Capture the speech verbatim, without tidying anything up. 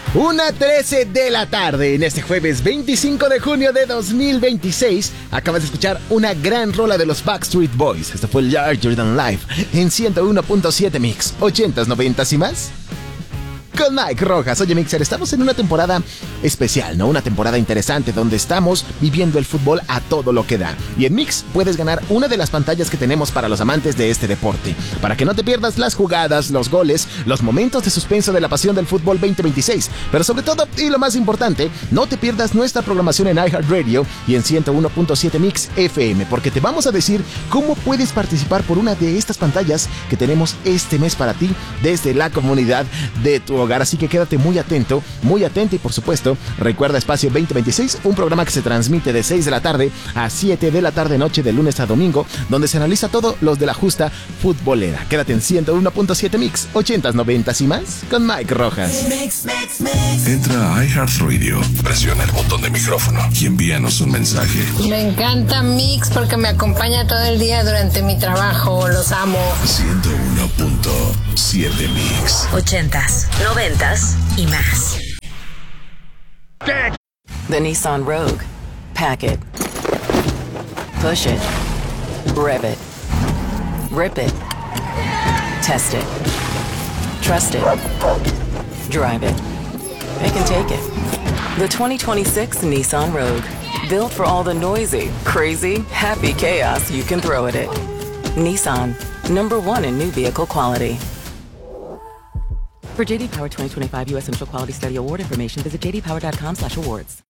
una trece de la tarde en este jueves veinticinco de junio de dos mil veintiséis. Acabas de escuchar una gran rola de los Backstreet Boys. Esto fue Larger Than Life en ciento uno punto siete Mix, ochentas, noventas y más. Con Mike Rojas. Oye, Mixer, estamos en una temporada especial, ¿no? Una temporada interesante donde estamos viviendo el fútbol a todo lo que da. Y en Mix puedes ganar una de las pantallas que tenemos para los amantes de este deporte, para que no te pierdas las jugadas, los goles, los momentos de suspenso de la pasión del fútbol veinte veintiséis. Pero sobre todo, y lo más importante, no te pierdas nuestra programación en iHeartRadio y en ciento uno punto siete Mix F M, porque te vamos a decir cómo puedes participar por una de estas pantallas que tenemos este mes para ti desde la comunidad de tu hogar. Así que quédate muy atento, muy atento y por supuesto, recuerda Espacio veinte veintiséis, un programa que se transmite de seis de la tarde a siete de la tarde noche de lunes a domingo, donde se analiza todo los de la justa futbolera. Quédate en ciento uno punto siete Mix, ochentas, noventas y más con Mike Rojas. Mix, mix, mix. Entra a iHeartRadio, presiona el botón de micrófono y envíanos un mensaje. Me encanta Mix porque me acompaña todo el día durante mi trabajo, los amo. ciento uno punto siete Mix. Ochentas, noventas y más. The Nissan Rogue. Pack it. Push it. Rev it. Rip it. Test it. Trust it. Drive it. It can take it. The twenty twenty-six Nissan Rogue. Built for all the noisy, crazy, happy chaos you can throw at it. Nissan. Number one in new vehicle quality. For J D Power twenty twenty-five U S Central Quality Study Award information, visit j d power dot com slash awards.